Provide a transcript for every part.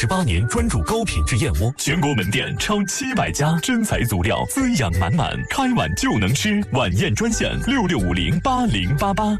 28年专注高品质燕窝，全国门店超700家，真材足料，滋养满满，开碗就能吃。晚宴专线66508088。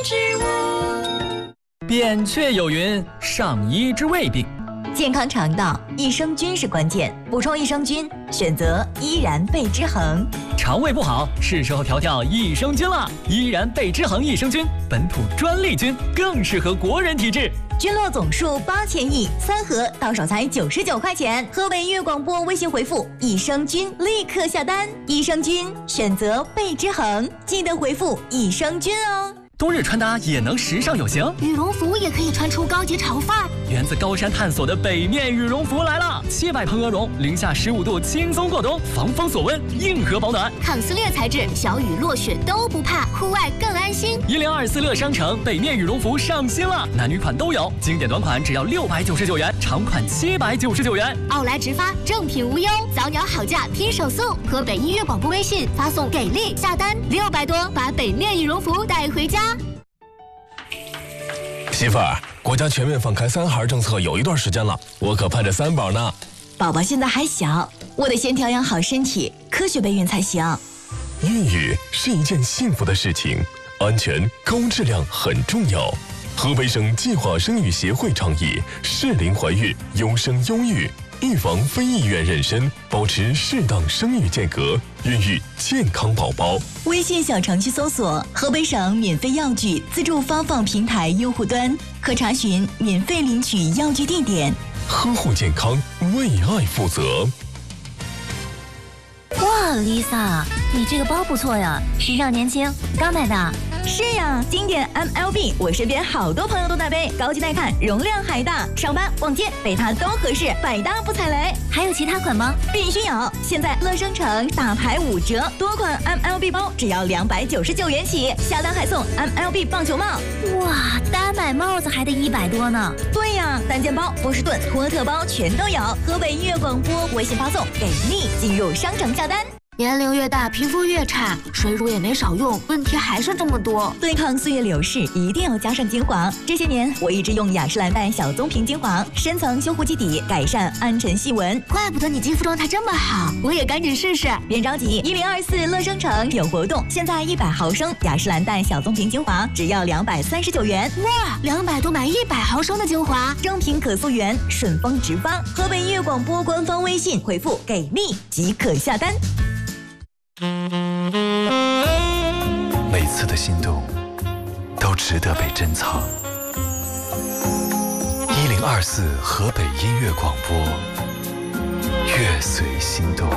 扁鹊有云：上医之未病。 健康肠道，益生菌是关键，补充益生菌，选择依然贝之恒。 肠胃不好，是时候调调益生菌了。依然贝之恒益生菌，本土专利菌，更适合国人体质。 菌落总数8000亿，3盒到手才99块钱。河北音乐广播微信回复“益生菌”立刻下单。益生菌选择贝之恒，记得回复“益生菌”哦。 冬日穿搭也能时尚有型， 羽绒服也可以穿出高级潮范儿。 源自高山探索的北面羽绒服来了，700蓬鹅绒，零下15度轻松过冬，防风锁温，硬核保暖， 抗撕裂材质，小雨落雪都不怕，户外更安心。 1024乐商城北面羽绒服上新了，男女款都有，经典短款只要699元，长款799元。 奥莱直发，正品无忧，早鸟好价拼手速。河北音乐广播微信发送给力下单，600多把北面羽绒服带回家。 媳妇儿，国家全面放开3孩政策有一段时间了，我可盼着3宝呢。 宝宝现在还小，我得先调养好身体，科学备孕才行。 孕育是一件幸福的事情，安全高质量很重要。河北省计划生育协会倡议适龄怀孕，优生优育，预防非意愿妊娠，保持适当生育间隔，孕育健康宝宝。 微信小程序搜索河北省免费药具自助发放平台用户端，可查询免费领取药具地点。 呵护健康，为爱负责。 哇 ，Lisa， 你这个包不错呀，时尚年轻，刚买的。 是呀，经典 MLB， 我身边好多朋友都在背，高级耐看，容量还大，上班逛街背它都合适，百搭不踩雷。 还有其他款吗？ 必须有！现在乐商城大牌5折，多款 MLB 包只要299元起，下单还送 MLB 棒球帽。 哇，单买帽子还得100多呢。 对呀，单件包、波士顿、托特包全都有。河北音乐广播微信发送给力，进入商城下单。 年龄越大，皮肤越差，水乳也没少用，问题还是这么多。 对抗岁月流逝，一定要加上精华。这些年，我一直用雅诗兰黛小棕瓶精华，深层修护基底，改善暗沉细纹。 怪不得你肌肤状态这么好，我也赶紧试试。 别着急，1024乐商城有活动，现在100毫升雅诗兰黛小棕瓶精华只要239元。 哇，200多买100毫升的精华， 正品可溯源，顺丰直发。河北音乐广播官方微信回复给力即可下单。 每次的心动都值得被珍藏。1024河北音乐广播，乐随心动。